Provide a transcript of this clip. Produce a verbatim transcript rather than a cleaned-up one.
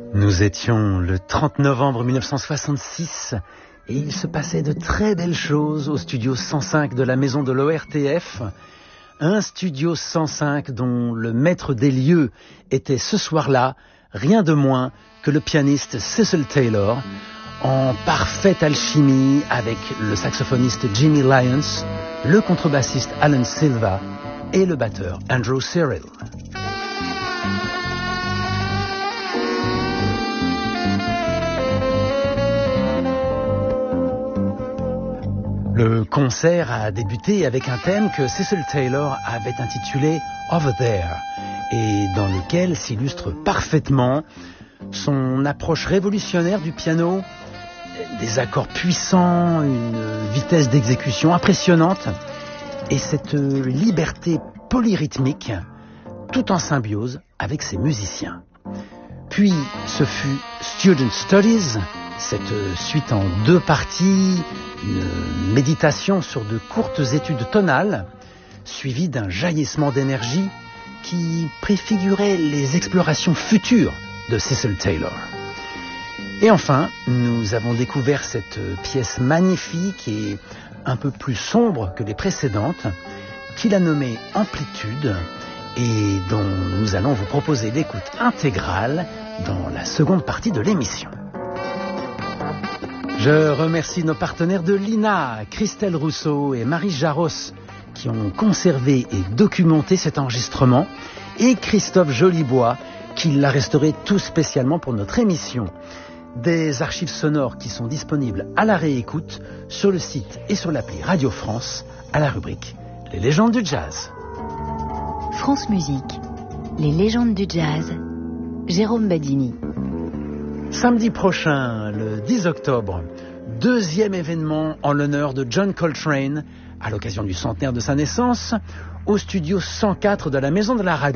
Nous étions le trente novembre mille neuf cent soixante-six et il se passait de très belles choses au studio cent cinq de la maison de l'O R T F. Un studio cent cinq dont le maître des lieux était ce soir-là rien de moins que le pianiste Cecil Taylor, en parfaite alchimie avec le saxophoniste Jimmy Lyons, le contrebassiste Alan Silva et le batteur Andrew Cyril. Le concert a débuté avec un thème que Cecil Taylor avait intitulé Over There et dans lequel s'illustre parfaitement son approche révolutionnaire du piano, des accords puissants, une vitesse d'exécution impressionnante et cette liberté polyrythmique tout en symbiose avec ses musiciens. Puis ce fut Student Studies, cette suite en deux parties, une méditation sur de courtes études tonales, suivie d'un jaillissement d'énergie qui préfigurait les explorations futures de Cecil Taylor. Et enfin, nous avons découvert cette pièce magnifique et un peu plus sombre que les précédentes, qu'il a nommée Amplitude, et dont nous allons vous proposer l'écoute intégrale dans la seconde partie de l'émission. Je remercie nos partenaires de l'I N A, Christelle Rousseau et Marie Jaros, qui ont conservé et documenté cet enregistrement, et Christophe Jolibois, qui l'a restauré tout spécialement pour notre émission. Des archives sonores qui sont disponibles à la réécoute sur le site et sur l'appli Radio France, à la rubrique Les légendes du jazz. France Musique, les légendes du jazz, Jérôme Badini. Samedi prochain, le dix octobre, deuxième événement en l'honneur de John Coltrane, à l'occasion du centenaire de sa naissance, au studio cent quatre de la Maison de la Radio.